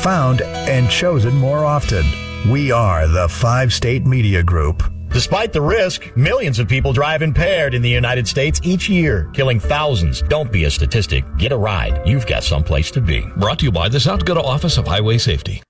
found and chosen more often. We are the 5-State Media Group. Despite the risk, millions of people drive impaired in the United States each year, killing thousands. Don't be a statistic. Get a ride. You've got someplace to be. Brought to you by the South Dakota Office of Highway Safety.